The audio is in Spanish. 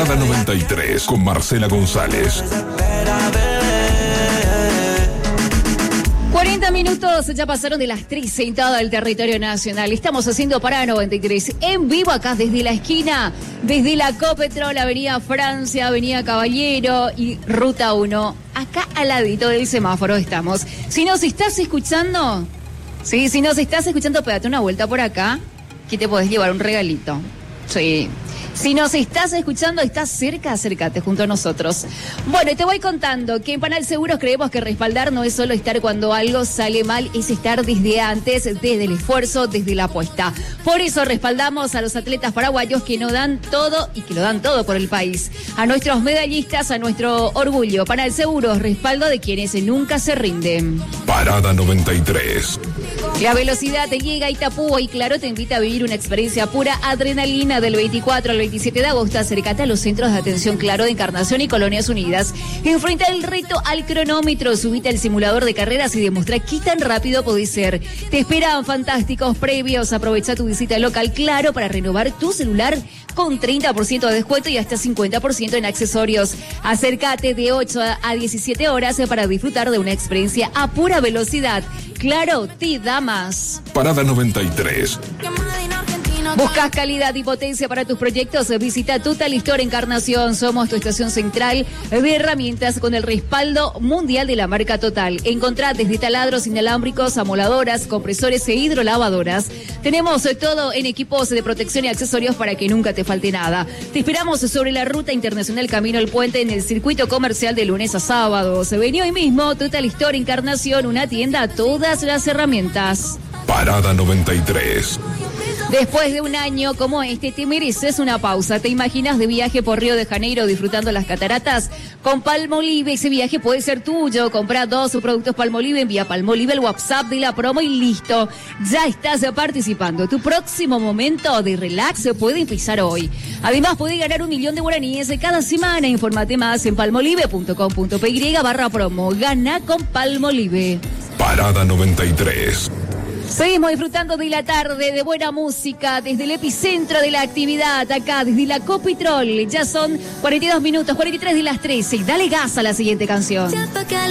Parada 93 con Marcela González. 40 minutos ya pasaron de las 13 en todo el territorio nacional. Estamos haciendo Parada 93 en vivo acá desde la esquina, desde la Copetrol, Avenida Francia, Avenida Caballero y Ruta 1. Acá al ladito del semáforo estamos. Si nos estás escuchando, sí, si nos estás escuchando, pégate una vuelta por acá, que te podés llevar un regalito. Sí. Si nos estás escuchando, estás cerca, acércate junto a nosotros. Bueno, te voy contando que en Panal Seguros creemos que respaldar no es solo estar cuando algo sale mal, es estar desde antes, desde el esfuerzo, desde la apuesta. Por eso respaldamos a los atletas paraguayos que nos dan todo y que lo dan todo por el país. A nuestros medallistas, a nuestro orgullo. Panal Seguros, respaldo de quienes nunca se rinden. Parada 93. La velocidad te llega a Itapúa y Claro te invita a vivir una experiencia pura adrenalina del 24 al 27 de agosto. Acércate a los centros de atención Claro de Encarnación y Colonias Unidas. Enfrenta el reto al cronómetro, subite al simulador de carreras y demuestra qué tan rápido podés ser. Te esperan fantásticos previos. Aprovecha tu visita local Claro para renovar tu celular con 30% de descuento y hasta 50% en accesorios. Acércate de 8 a 17 horas para disfrutar de una experiencia a pura velocidad. Claro, te da más. Parada 93. ¿Buscas calidad y potencia para tus proyectos? Visita Total Store Encarnación. Somos tu estación central de herramientas con el respaldo mundial de la marca Total. Encontrá desde taladros inalámbricos, amoladoras, compresores e hidrolavadoras. Tenemos todo en equipos de protección y accesorios para que nunca te falte nada. Te esperamos sobre la ruta internacional Camino al Puente en el circuito comercial de lunes a sábados. Vení hoy mismo, Total Store Encarnación, una tienda a todas las herramientas. Parada 93. Después de un año como este, te mereces una pausa. ¿Te imaginas de viaje por Río de Janeiro disfrutando las cataratas? Con Palmolive ese viaje puede ser tuyo. Comprá 2 productos Palmolive, envía Palmolive al WhatsApp de la promo y listo. Ya estás participando. Tu próximo momento de relax puede empezar hoy. Además, podés ganar 1 millón de guaraníes cada semana. Infórmate más en palmolive.com.py/promo. Gana con Palmolive. Parada 93. Seguimos disfrutando de la tarde, de buena música, desde el epicentro de la actividad, acá, desde la Copetrol. Ya son 42 minutos, 43 de las 13. Dale gas a la siguiente canción.